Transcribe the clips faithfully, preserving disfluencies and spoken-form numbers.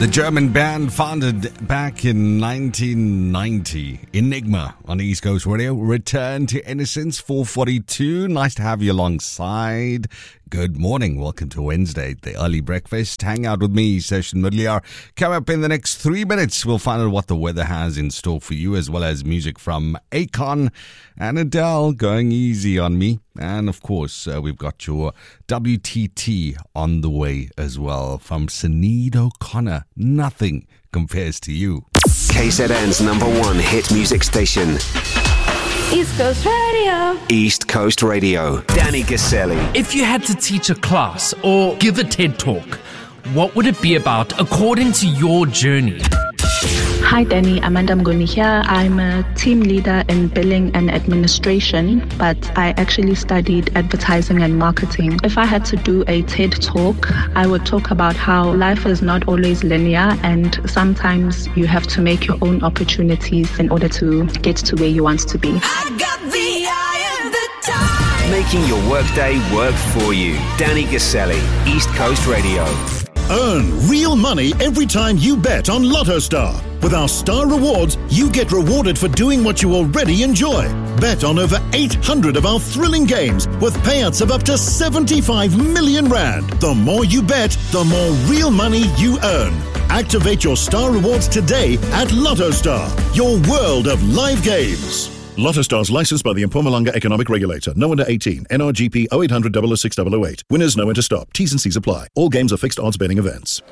The German band founded back in nineteen ninety, Enigma on East Coast Radio, returned to Innocence, four forty-two. Nice to have you alongside. Good morning. Welcome to Wednesday, the early breakfast. Hang out with me, Session Mudliar. Come up in the next three minutes. We'll find out what the weather has in store for you, as well as music from Akon and Adele, Going Easy on Me. And of course, uh, we've got your W T T on the way as well from Sinead O'Connor. Nothing compares to you. K Z N's number one hit music station. East Coast Radio. East Coast Radio. Danny Gaselli. If you had to teach a class or give a TED Talk, what would it be about according to your journey? Hi Danny, Amanda Mngoni here. I'm a team leader in billing and administration, but I actually studied advertising and marketing. If I had to do a TED Talk, I would talk about how life is not always linear and sometimes you have to make your own opportunities in order to get to where you want to be. I got the eye of the time. Making your workday work for you. Danny Gaselli, East Coast Radio. Earn real money every time you bet on Lotto Star. With our Star Rewards, you get rewarded for doing what you already enjoy. Bet on over eight hundred of our thrilling games with payouts of up to seventy-five million rand. The more you bet, the more real money you earn. Activate your Star Rewards today at Lotto Star, your world of live games. Lotto Stars licensed by the Mpumalanga Economic Regulator. No under eighteen. N R G P oh eight hundred, double oh six, double oh eight. Winners know when to stop. T's and C's apply. All games are fixed odds betting events.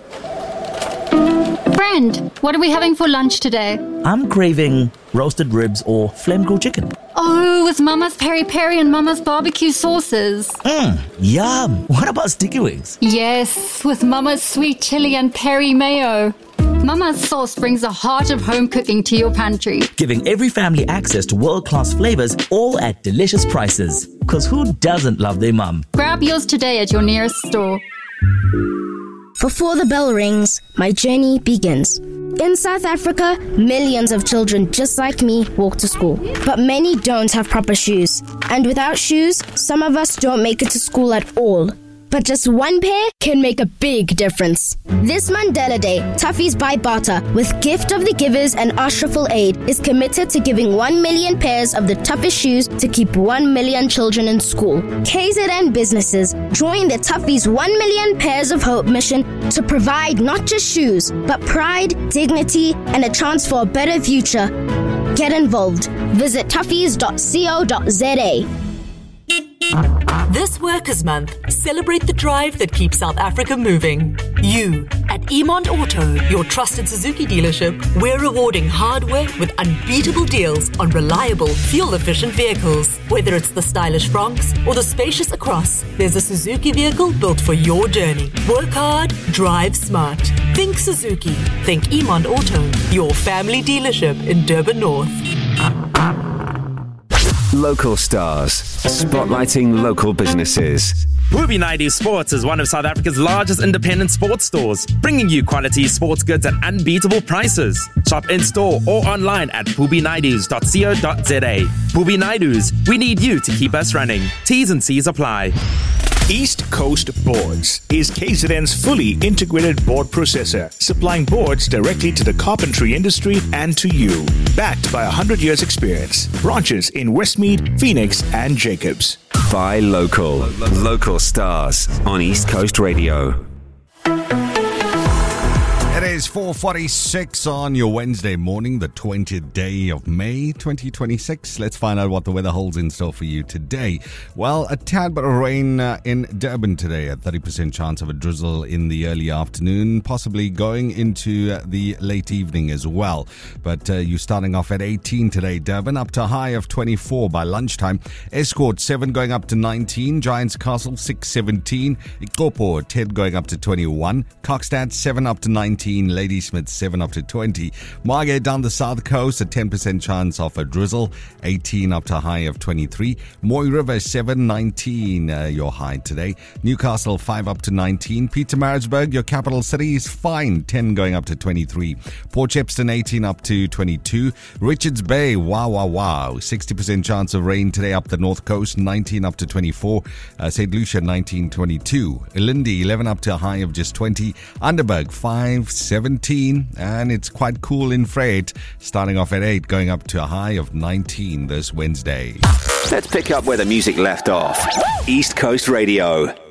Friend, what are we having for lunch today? I'm craving roasted ribs or flame grilled chicken. Oh, with Mama's peri peri and Mama's barbecue sauces. Mmm, yum. What about sticky wings? Yes, with Mama's sweet chili and peri mayo. Mama's sauce brings the heart of home cooking to your pantry. Giving every family access to world-class flavors, all at delicious prices. Because who doesn't love their mum? Grab yours today at your nearest store. Before the bell rings, my journey begins. In South Africa, millions of children just like me walk to school. But many don't have proper shoes. And without shoes, some of us don't make it to school at all. But just one pair can make a big difference. This Mandela Day, Toughies by Barter, with Gift of the Givers and Ashraful Aid, is committed to giving one million pairs of the toughest shoes to keep one million children in school. K Z N businesses join the Toughies one million Pairs of Hope mission to provide not just shoes, but pride, dignity, and a chance for a better future. Get involved. Visit toughies dot co dot za. This Workers' Month, celebrate the drive that keeps South Africa moving. You, at Emond Auto, your trusted Suzuki dealership, we're rewarding hard work with unbeatable deals on reliable, fuel-efficient vehicles. Whether it's the stylish Bronx or the spacious Across, there's a Suzuki vehicle built for your journey. Work hard, drive smart. Think Suzuki. Think Emond Auto, your family dealership in Durban North. Local stars, spotlighting local businesses. Booby Naidu Sports is one of South Africa's largest independent sports stores, bringing you quality sports goods at unbeatable prices. Shop in-store or online at booby naidus dot co dot za. Booby Naidus, we need you to keep us running. T's and C's apply. East Coast Boards is K Z N's fully integrated board processor, supplying boards directly to the carpentry industry and to you. Backed by one hundred years experience. Branches in Westmead, Phoenix, and Jacobs. Buy local. Local stars on East Coast Radio. It is four forty-six on your Wednesday morning, the twentieth day of May, twenty twenty-six. Let's find out what the weather holds in store for you today. Well, a tad bit of rain uh, in Durban today, a thirty percent chance of a drizzle in the early afternoon, possibly going into uh, the late evening as well. But uh, you're starting off at eighteen today, Durban, up to a high of twenty-four by lunchtime. Escort, seven going up to nineteen. Giants Castle, six, seventeen. Ikopo, ten going up to twenty-one. Kokstad, seven up to nineteen. Ladysmith, seven up to twenty. Margate down the south coast, a ten percent chance of a drizzle, eighteen up to a high of twenty-three. Moy River, seven, nineteen, uh, your high today. Newcastle, five up to nineteen. Pietermaritzburg, your capital city, is fine, ten going up to twenty-three. Port Shepstone, eighteen up to twenty-two. Richards Bay, wow, wow, wow, sixty percent chance of rain today up the north coast, nineteen up to twenty-four. Uh, Saint Lucia, nineteen, twenty-two. Ilindi, eleven up to a high of just twenty. Underberg, five, seventeen, and it's quite cool in Freight, starting off at eight, going up to a high of nineteen this Wednesday. Let's pick up where the music left off. East Coast Radio.